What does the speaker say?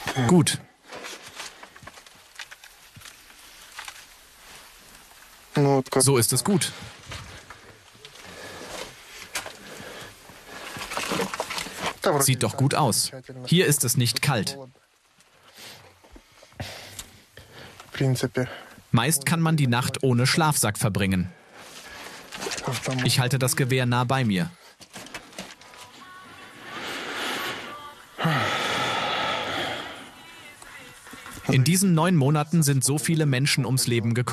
Gut. So ist es gut. Sieht doch gut aus. Hier ist es nicht kalt. Meist kann man die Nacht ohne Schlafsack verbringen. Ich halte das Gewehr nah bei mir. In diesen 9 Monaten sind so viele Menschen ums Leben gekommen.